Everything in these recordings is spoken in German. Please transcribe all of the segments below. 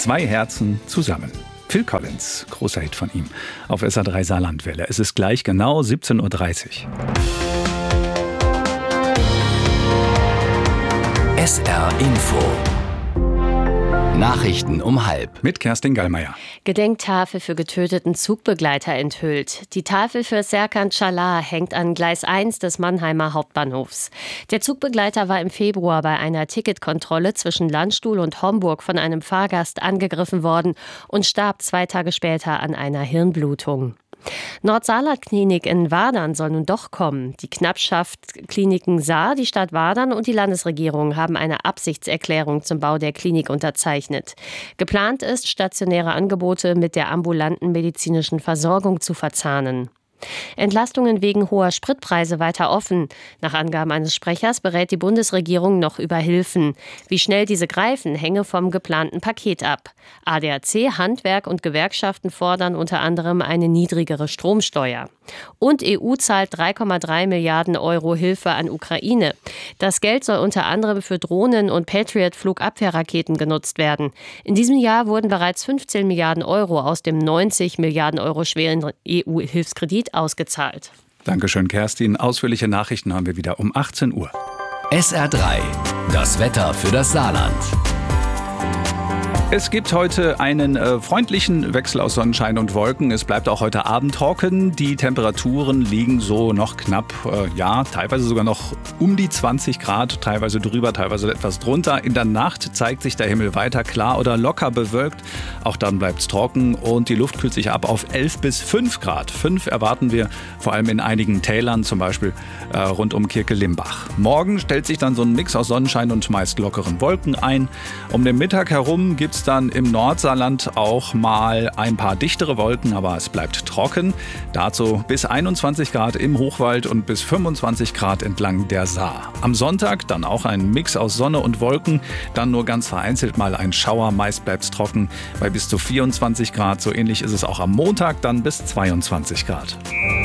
Zwei Herzen zusammen. Phil Collins, großer Hit von ihm, auf SR3 Saarlandwelle. Es ist gleich genau 17:30 Uhr. SR Info. Nachrichten um 12:30. Mit Kerstin Gallmeier. Gedenktafel für getöteten Zugbegleiter enthüllt. Die Tafel für Serkan Çalar hängt an Gleis 1 des Mannheimer Hauptbahnhofs. Der Zugbegleiter war im Februar bei einer Ticketkontrolle zwischen Landstuhl und Homburg von einem Fahrgast angegriffen worden und starb 2 Tage später an einer Hirnblutung. Nordsaarland-Klinik in Wadern soll nun doch kommen. Die Knappschaft Kliniken Saar, die Stadt Wadern und die Landesregierung haben eine Absichtserklärung zum Bau der Klinik unterzeichnet. Geplant ist, stationäre Angebote mit der ambulanten medizinischen Versorgung zu verzahnen. Entlastungen wegen hoher Spritpreise weiter offen. Nach Angaben eines Sprechers berät die Bundesregierung noch über Hilfen. Wie schnell diese greifen, hänge vom geplanten Paket ab. ADAC, Handwerk und Gewerkschaften fordern unter anderem eine niedrigere Stromsteuer. Und EU zahlt 3,3 Milliarden Euro Hilfe an Ukraine. Das Geld soll unter anderem für Drohnen und Patriot-Flugabwehrraketen genutzt werden. In diesem Jahr wurden bereits 15 Milliarden Euro aus dem 90 Milliarden Euro schweren EU-Hilfskredit ausgezahlt. Dankeschön, Kerstin. Ausführliche Nachrichten haben wir wieder um 18 Uhr. SR3. Das Wetter für das Saarland. Es gibt heute einen freundlichen Wechsel aus Sonnenschein und Wolken. Es bleibt auch heute Abend trocken. Die Temperaturen liegen so noch knapp, teilweise sogar noch um die 20 Grad, teilweise drüber, teilweise etwas drunter. In der Nacht zeigt sich der Himmel weiter klar oder locker bewölkt. Auch dann bleibt es trocken und die Luft kühlt sich ab auf 11 bis 5 Grad. 5 erwarten wir vor allem in einigen Tälern, zum Beispiel rund um Kirke-Limbach. Morgen stellt sich dann so ein Mix aus Sonnenschein und meist lockeren Wolken ein. Um den Mittag herum gibt es dann im Nordsaarland auch mal ein paar dichtere Wolken, aber es bleibt trocken. Dazu bis 21 Grad im Hochwald und bis 25 Grad entlang der Saar. Am Sonntag dann auch ein Mix aus Sonne und Wolken, dann nur ganz vereinzelt mal ein Schauer, meist bleibt es trocken bei bis zu 24 Grad. So ähnlich ist es auch am Montag, dann bis 22 Grad.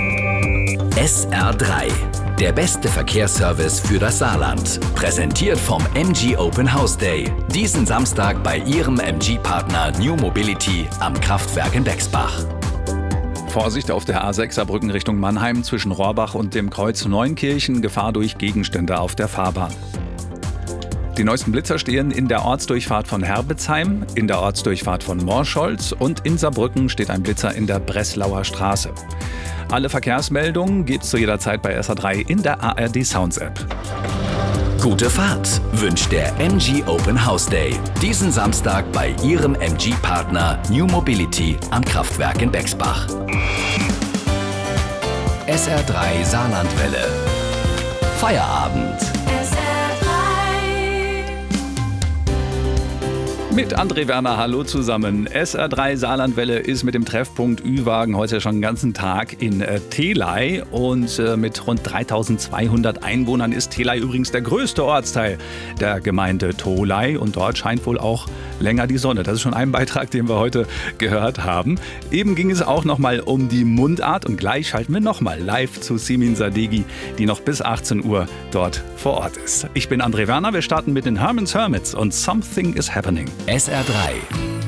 SR3. Der beste Verkehrsservice für das Saarland. Präsentiert vom MG Open House Day. Diesen Samstag bei Ihrem MG-Partner New Mobility am Kraftwerk in Bexbach. Vorsicht auf der A6 Saarbrücken Richtung Mannheim zwischen Rohrbach und dem Kreuz Neunkirchen. Gefahr durch Gegenstände auf der Fahrbahn. Die neuesten Blitzer stehen in der Ortsdurchfahrt von Herbitzheim, in der Ortsdurchfahrt von Morscholz und in Saarbrücken steht ein Blitzer in der Breslauer Straße. Alle Verkehrsmeldungen gibt's zu jeder Zeit bei SR3 in der ARD Sounds App. Gute Fahrt wünscht der MG Open House Day. Diesen Samstag bei Ihrem MG-Partner New Mobility am Kraftwerk in Bexbach. SR3 Saarlandwelle. Feierabend. Mit André Werner, hallo zusammen. SR3 Saarlandwelle ist mit dem Treffpunkt Ü-Wagen heute schon den ganzen Tag in Theley und mit rund 3200 Einwohnern ist Theley übrigens der größte Ortsteil der Gemeinde Tholey und dort scheint wohl auch länger die Sonne. Das ist schon ein Beitrag, den wir heute gehört haben. Eben ging es auch nochmal um die Mundart und gleich schalten wir nochmal live zu Simin Sadeghi, die noch bis 18 Uhr dort vor Ort ist. Ich bin André Werner, wir starten mit den Herman's Hermits und Something is Happening. SR3.